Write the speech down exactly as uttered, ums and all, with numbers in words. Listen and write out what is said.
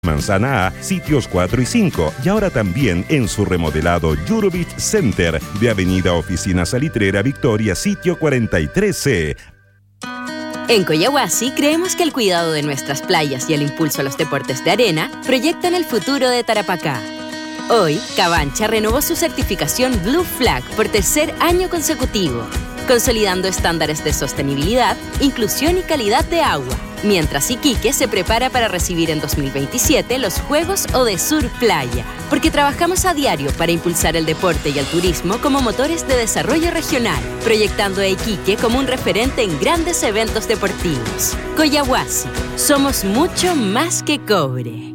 Manzana A, sitios cuatro y cinco, y ahora también en su remodelado Eurobit Center de Avenida Oficina Salitrera Victoria, sitio cuarenta y tres C. En Coyahuasi creemos que el cuidado de nuestras playas y el impulso a los deportes de arena proyectan el futuro de Tarapacá. Hoy, Cabancha renovó su certificación Blue Flag por tercer año consecutivo, consolidando estándares de sostenibilidad, inclusión y calidad de agua, mientras Iquique se prepara para recibir en dos mil veintisiete los Juegos Odesur Playa, porque trabajamos a diario para impulsar el deporte y el turismo como motores de desarrollo regional, proyectando a Iquique como un referente en grandes eventos deportivos. Coyahuasi, somos mucho más que cobre.